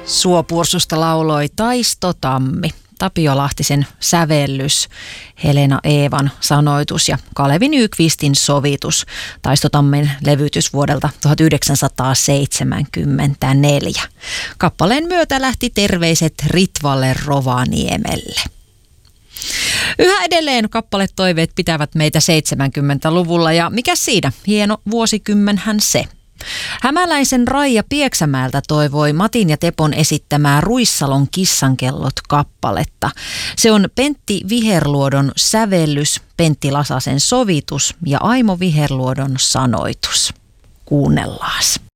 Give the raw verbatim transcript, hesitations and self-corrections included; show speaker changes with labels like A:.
A: Suopursusta lauloi Taisto Tammi, Tapio Lahtisen sävellys, Helena Eevan sanoitus ja Kalevi Nykvistin sovitus. Taisto Tammen levytys vuodelta tuhatyhdeksänsataaseitsemänkymmentäneljä. Kappaleen myötä lähti terveiset Ritvalle Rovaniemelle. Yhä edelleen kappaletoiveet pitävät meitä seitsemänkymmentäluvulla ja mikä siinä? Hieno vuosikymmenhän se. Hämäläisen Raija Pieksämäeltä toivoi Matin ja Tepon esittämää Ruissalon Kissankellot-kappaletta. Se on Pentti Viherluodon sävellys, Pentti Lasasen sovitus ja Aimo Viherluodon sanoitus. Kuunnellaas.